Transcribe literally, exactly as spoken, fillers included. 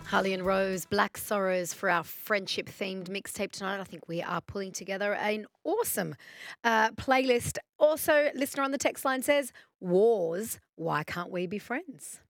Harley and Rose, Black Sorrows for our friendship themed mixtape tonight. I think we are pulling together an awesome uh, playlist. Also, listener on the text line says, Wars, why can't we be friends?